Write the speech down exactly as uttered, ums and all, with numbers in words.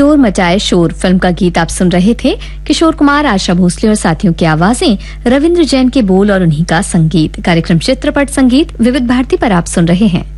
चोर मचाए शोर फिल्म का गीत आप सुन रहे थे। किशोर कुमार, आशा भोसले और साथियों की आवाजें, रविंद्र जैन के बोल और उन्हीं का संगीत। कार्यक्रम चित्रपट संगीत विविध भारती पर आप सुन रहे हैं।